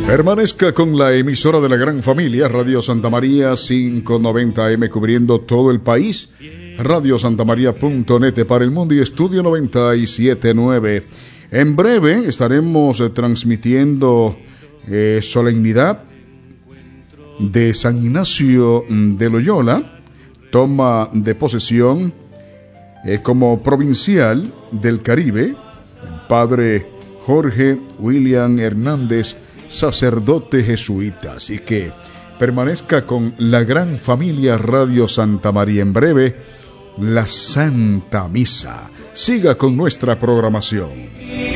Permanezca con la emisora de la gran familia, Radio Santa María 590 AM, cubriendo todo el país. radiosantamaria.net para el mundo y Estudio 97.9. En breve estaremos transmitiendo solemnidad de San Ignacio de Loyola, toma de posesión como provincial del Caribe, el padre Jorge William Hernández, sacerdote jesuita. Así que permanezca con la gran familia Radio Santa María. En breve, la Santa Misa. Siga con nuestra programación.